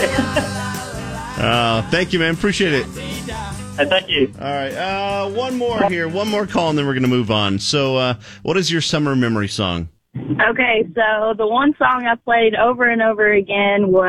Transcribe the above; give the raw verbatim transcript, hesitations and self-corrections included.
Uh, thank you, man. Appreciate it. Uh, thank you. All right. Uh, one more here. One more call, and then we're going to move on. So, uh, what is your summer memory song? Okay, so the one song I played over and over again was